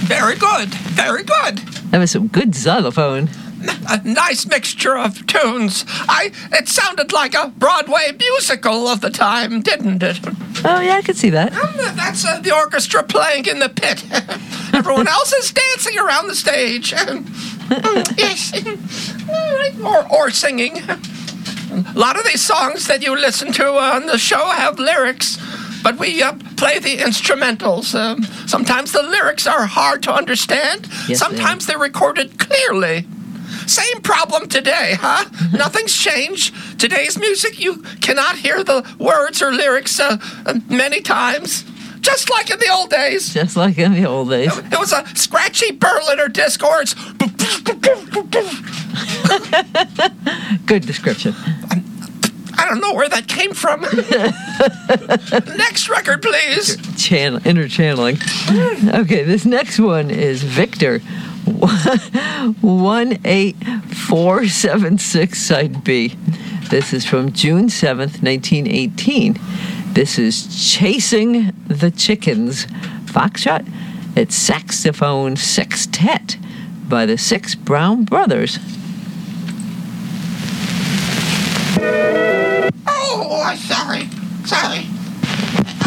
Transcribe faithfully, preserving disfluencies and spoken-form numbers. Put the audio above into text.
Very good. Very good. That was some good xylophone. A nice mixture of tunes. I. It sounded like a Broadway musical of the time, didn't it? Oh, yeah, I could see that. Um, that's uh, the orchestra playing in the pit. Everyone else is dancing around the stage. Yes. Or, or singing. A lot of these songs that you listen to on the show have lyrics, but we uh, play the instrumentals. Um, sometimes the lyrics are hard to understand. Yes, sometimes they're recorded clearly. Same problem today, huh? Nothing's changed. Today's music, you cannot hear the words or lyrics uh, uh, many times. Just like in the old days. Just like in the old days. It was a scratchy Berliner disc, or it's... Good description. I don't know where that came from. Next record, please. Channel, interchanneling. Okay, this next one is Victor. one eight four seven six, side B. This is from June seventh, nineteen eighteen. This is Chasing the Chickens. Foxtrot. It's Saxophone Sextet by the Six Brown Brothers. Oh, I'm sorry. Sorry.